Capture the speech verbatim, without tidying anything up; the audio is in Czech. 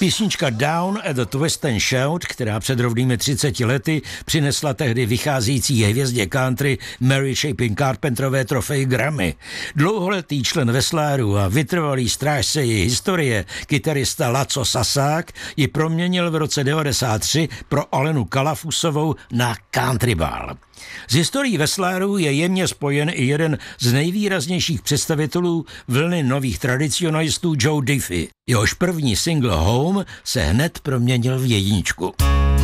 Písnička Down at the Twist and Shout, která před rovnými třiceti lety přinesla tehdy vycházející hvězdě country Mary Chapin Carpenterové trofej Grammy. Dlouholetý člen vesláru a vytrvalý strážce její historie, kytarista Laco Sasák, ji proměnil v roce devadesát tři pro Alenu Kalafusovou na country ball. S historií vesláru je jemně spojen i jeden z nejvýraznějších představitelů vlny nových tradicionalistů Joe Diffie. Jehož první single Home se hned proměnil v jedničku.